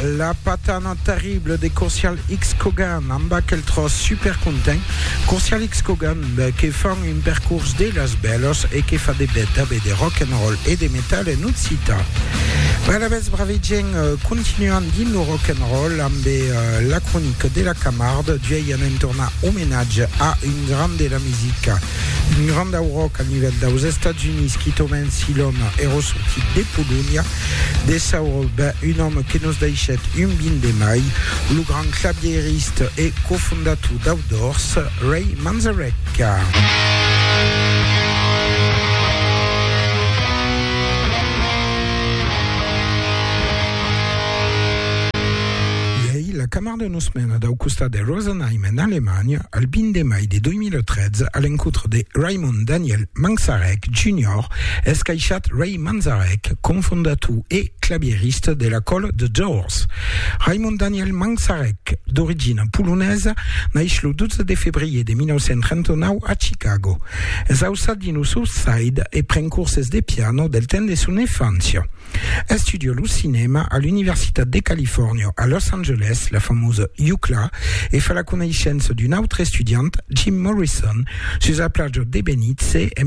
la patana terrible des Corsial X Kogan, en bas qu'elle trouve super content. Corsial X Kogan qui font une parcours de Las Bellos et qui fait des bêtes, des rock'n'roll et des métal et nous cita. La vez bravidien continuant din le rock'n'roll amb la chronique de la Camarde, d'y en torna hommage à une grande de la musique, une grande rock à niveau aux États-Unis qui tombe si l'homme est ressorti de Pologne, de Saurol, un homme qui nous déchette une bine de mailles, le grand clavieriste et cofondateur d'Outdoors, Ray Manzarek. La Camarde nous mène au costat de Rosenheim en Allemagne al 20 mai de 2013 à l'encontre de Raymond Daniel Manzarek Jr., escaixat Ray Manzarek, cofondateur et clavieriste de la colle The Doors. Raymond Daniel Manzarek, d'origine polonaise, naix le 12 de février de 1939 à Chicago. Es usat dino Southside et pren curses de piano del temps de son infancia. Estudiò le cinéma à l'Université de Californie à Los Angeles, la fameuse UCLA, et fa la connaissance d'une autre étudiante, Jim Morrison, sur la plage de Benice en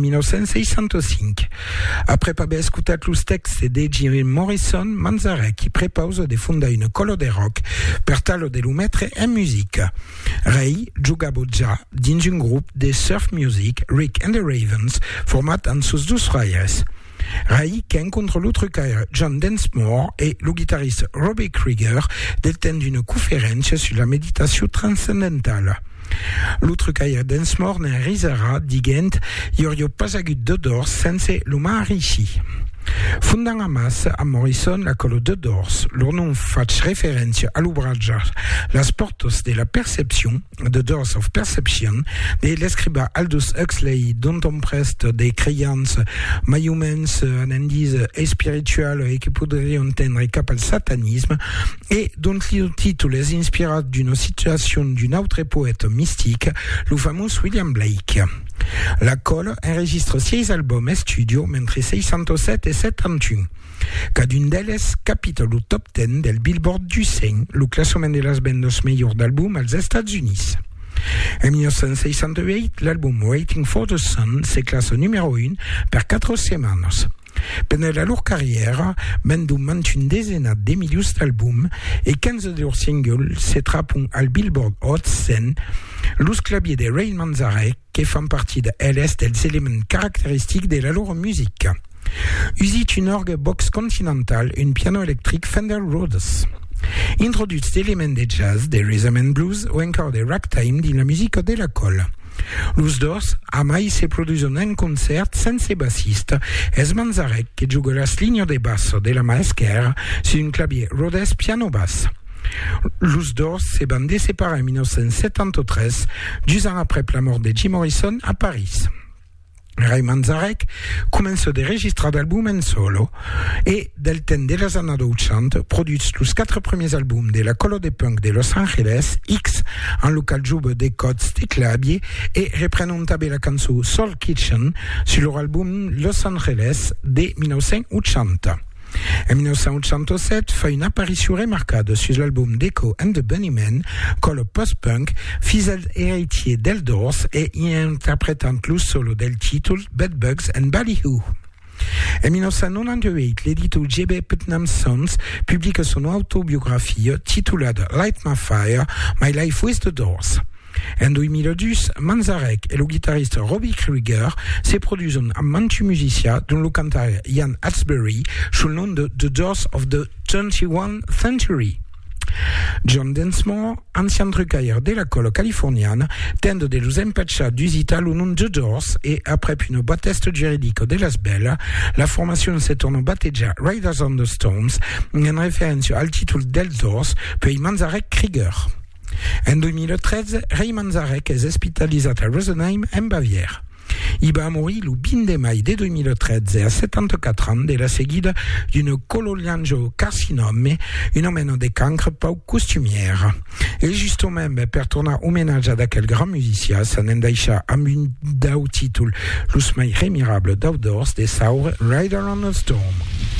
1965. Après haver escutat los textes de Jim Morrison, Manzarek propose de fondar une colla de rock per tal de lo mettre en musique. Ray jugava ja dins un groupe de surf music, Rick and the Ravens, format en sus dos raires. Ray qui rencontre l'autre carrière John Densmore et le guitariste Robbie Krieger del temps d'une conférence sur la méditation transcendentale. L'autre carrière Densmore ne risera diguent « Y'aurait pas agut de Doors sense le maharishi ». Fondant a masse a Morrison la colle de Doors, leur nom fait référence à l'ouvrage Las portes de la perception, The Doors of Perception, de l'escriba Aldous Huxley, dont on preste des créances mayumens, analyses et spirituelles et qui pourraient entendre cap al satanisme, et dont le titre est inspiré d'une situation d'une autre poète mystique, le fameux William Blake. La colle enregistre 6 albums studio entre 607 et 71. Cadun d'elles capitole au top 10 del Billboard du Sein, le classement de las bandes meilleurs d'albums aux États-Unis. En 1968, l'album Waiting for the Sun se classe numéro 1 per 4 semaines. Pendant leur carrière, Mendou monte une dizaine de milliers d'albums et 15 de leurs singles se trappent al Billboard Hot 100, los claviers de Ray Manzarek qui font partie de LS des éléments caractéristiques de leur musique. Usit une orgue box continentale, un piano électrique Fender Rhodes. Introduit d'éléments de jazz, de rhythm and blues ou encore de ragtime dans la musique de la colle. Los Doors a mai se produisent un concert sense bassiste, es Manzarek qui joue las lignes de basso de la maesquera sur un clavier Rhodes piano basse. Los Doors se van séparés en 1973, 2 ans après la mort de Jim Morrison à Paris. Ray Manzarek commence de registrer d'albums en solo et del temps de les années 80 produit les 4 premiers albums de la colla de punk de Los Angeles, X, en local joue des codes de clavier et reprenant la chanson Soul Kitchen sur leur album Los Angeles de 1980. En 1987, fait une apparition remarquable sur l'album Deco and the Bunnymen, colle post-punk, fidèle héritier del Doors et y interprétant le solo del titre Bed Bugs and Ballyhoo. En 1998, l'éditeur J.B. Putnam Sons publie son autobiographie titulée Light My Fire, My Life with the Doors. En 2012, Manzarek et le guitariste Robbie Krieger se produisent un mantu musicien dont le canteur Ian Hatsbury sous le nom de The Doors of the 21st Century. John Densmore, ancien trucailleur de la colle californienne, tente de les empêcher d'user le nom de Doors et après une bataille juridique de Las Belles, la formation se tourne baptisée Riders on the Storms en référence au titre del Doors puis Manzarek Krieger. En 2013, Ray Manzarek est hospitalisé à Rosenheim en Bavière. Il va mourir le 20 mai de 2013 à 74 ans de la seguida d'une coloniangiocarcinome, un homme de cancre pas costumière. Et justement, per tornar hommage à quel grand musicien, s'en endaixa amb un dau títol, l'us mai remirable d'Outdoors de Saur Rider on the Storm.